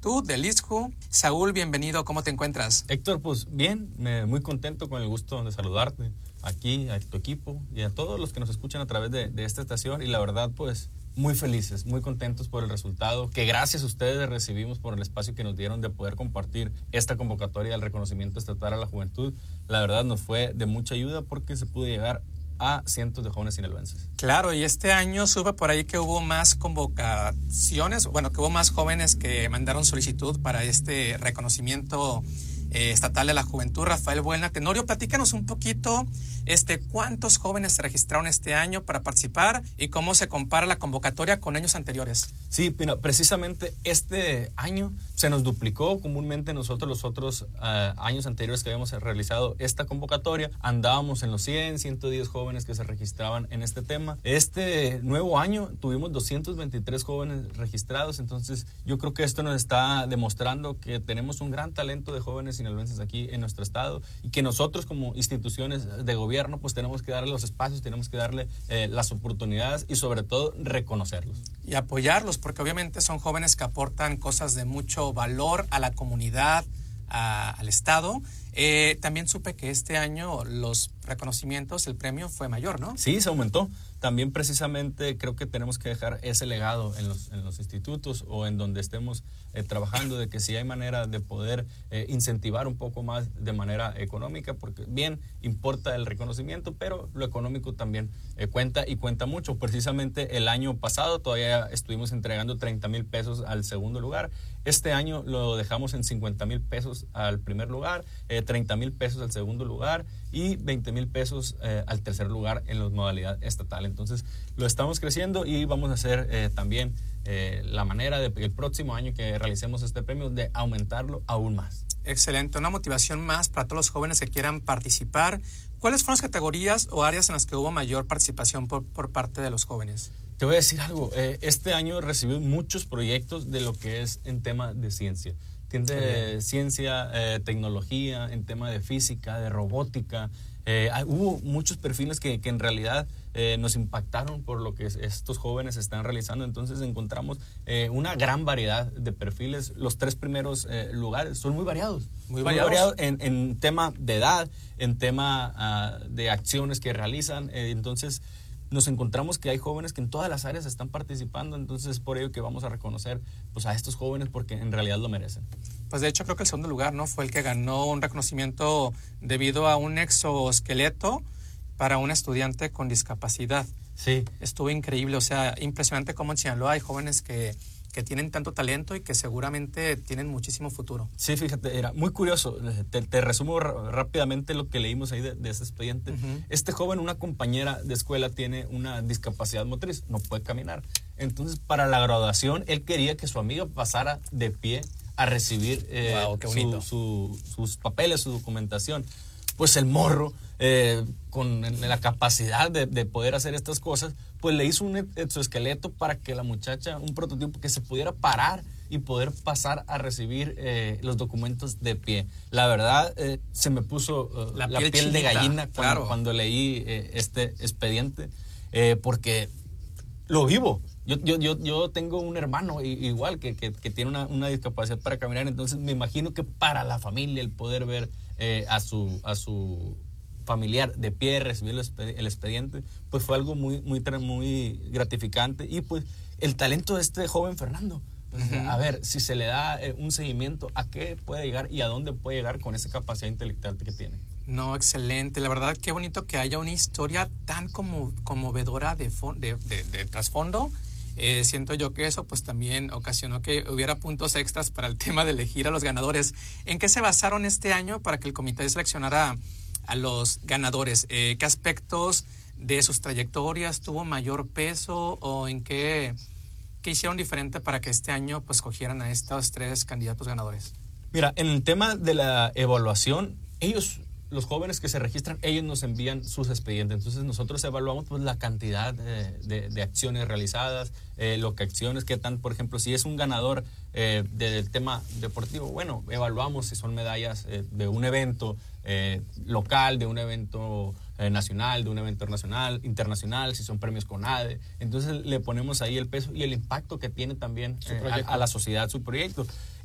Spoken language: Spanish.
Juventud del ISJU. Saúl, bienvenido, ¿cómo te encuentras? Héctor, pues bien, muy contento, con el gusto de saludarte aquí, a tu equipo y a todos los que nos escuchan a través de esta estación. Y la verdad, pues muy felices, muy contentos por el resultado, que gracias a ustedes recibimos por el espacio que nos dieron de poder compartir esta convocatoria del reconocimiento estatal a la juventud. La verdad nos fue de mucha ayuda porque se pudo llegar a cientos de jóvenes sinaloenses. Claro, y este año supe por ahí que hubo más convocaciones, bueno, que hubo más jóvenes que mandaron solicitud para este reconocimiento estatal de la juventud. Rafael Buelna Tenorio, platícanos un poquito cuántos jóvenes se registraron este año para participar y cómo se compara la convocatoria con años anteriores. Sí, mira, precisamente este año se nos duplicó. Comúnmente nosotros los otros años anteriores que habíamos realizado esta convocatoria andábamos en los 110 jóvenes que se registraban en este tema. Este nuevo año tuvimos 223 jóvenes registrados, entonces yo creo que esto nos está demostrando que tenemos un gran talento de jóvenes sinaloenses aquí en nuestro estado y que nosotros como instituciones de gobierno pues tenemos que darle los espacios, tenemos que darle las oportunidades y sobre todo reconocerlos. Y apoyarlos, porque obviamente son jóvenes que aportan cosas de mucho valor a la comunidad, al Estado. También supe que este año los reconocimientos, el premio fue mayor, ¿no? Sí, se aumentó. También precisamente creo que tenemos que dejar ese legado en los institutos o en donde estemos trabajando, de que si hay manera de poder incentivar un poco más de manera económica, porque bien importa el reconocimiento, pero lo económico también cuenta y cuenta mucho. Precisamente el año pasado todavía estuvimos entregando 30,000 pesos al segundo lugar. Este año lo dejamos en 50,000 pesos al primer lugar, 30,000 pesos al segundo lugar y 20,000 pesos al tercer lugar en la modalidad estatal. Entonces lo estamos creciendo y vamos a hacer también la manera de el próximo año que realicemos este premio de aumentarlo aún más. Excelente, una motivación más para todos los jóvenes que quieran participar. ¿Cuáles fueron las categorías o áreas en las que hubo mayor participación por parte de los jóvenes? Te voy a decir algo, este año recibí muchos proyectos de lo que es en tema de ciencia. Ciencia, tecnología, en tema de física, de robótica. Hubo muchos perfiles que en realidad nos impactaron por lo que estos jóvenes están realizando. Entonces encontramos una gran variedad de perfiles. Los 3 primeros lugares son muy variados. Muy variados en tema de edad, en tema de acciones que realizan. Entonces nos encontramos que hay jóvenes que en todas las áreas están participando, entonces es por ello que vamos a reconocer pues, a estos jóvenes porque en realidad lo merecen. Pues de hecho creo que el segundo lugar, ¿no?, fue el que ganó un reconocimiento debido a un exoesqueleto para un estudiante con discapacidad. Sí. Estuvo increíble, o sea, impresionante cómo en Sinaloa hay jóvenes que tienen tanto talento y que seguramente tienen muchísimo futuro. Sí, fíjate, era muy curioso. Te resumo rápidamente lo que leímos ahí de ese expediente. Uh-huh. Este joven, una compañera de escuela, tiene una discapacidad motriz, no puede caminar. Entonces, para la graduación, él quería que su amiga pasara de pie a recibir sus papeles, su documentación. Pues el morro, con la capacidad de poder hacer estas cosas, pues le hizo un exoesqueleto para que la muchacha, un prototipo que se pudiera parar y poder pasar a recibir los documentos de pie. La verdad, se me puso la piel de gallina cuando leí este expediente, porque lo vivo. Yo tengo un hermano igual que tiene una discapacidad para caminar, entonces me imagino que para la familia el poder ver a su familiar de pie recibir el expediente, pues fue algo muy gratificante. Y pues el talento de este joven Fernando, uh-huh. A ver si se le da un seguimiento a qué puede llegar y a dónde puede llegar con esa capacidad intelectual que tiene. No, excelente, la verdad qué bonito que haya una historia tan conmovedora de trasfondo. Siento yo que eso pues también ocasionó que hubiera puntos extras para el tema de elegir a los ganadores. ¿En qué se basaron este año para que el comité seleccionara a los ganadores? ¿Qué aspectos de sus trayectorias tuvo mayor peso o en qué hicieron diferente para que este año pues cogieran a estos 3 candidatos ganadores? Mira, en el tema de la evaluación, los jóvenes que se registran, ellos nos envían sus expedientes. Entonces nosotros evaluamos pues la cantidad de acciones realizadas, qué tan, por ejemplo, si es un ganador del tema deportivo, bueno, evaluamos si son medallas de un evento local, de un evento nacional, de un evento internacional, si son premios CONADE. Entonces le ponemos ahí el peso y el impacto que tiene también a la sociedad su proyecto.